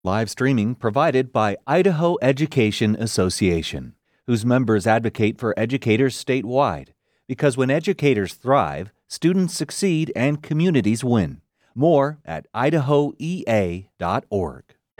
Live streaming provided by Idaho Education Association, whose members advocate for educators statewide. Because when educators thrive, students succeed and communities win. More at idahoea.org.